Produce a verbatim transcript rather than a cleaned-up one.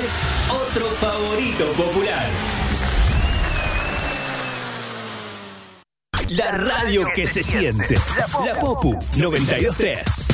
otro favorito popular. La radio que se siente. La Popu noventa y dos punto tres.